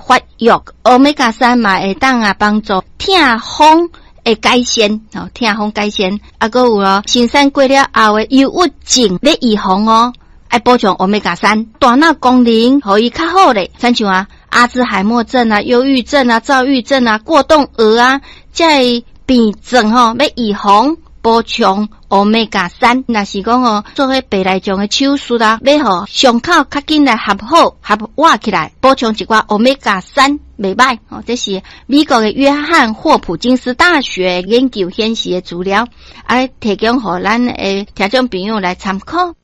发育，Omega-3嘛会当帮助痛风的改善，痛风改善，还有咯，生产过了后的忧郁症咧预防哦，爱补充 Omega-3，大脑功能可以较好咧，像阿兹海默症啊、忧郁症啊、躁郁症啊、过动儿啊，这病症要预防。补充 Omega-3， 若是讲做伙白内障的手术啦，要伤口较紧来合好活起来，补充一寡 Omega-3袂歹这是美国的约翰霍普金斯大学研究显示的资料，提供予咱的听众朋友来参考。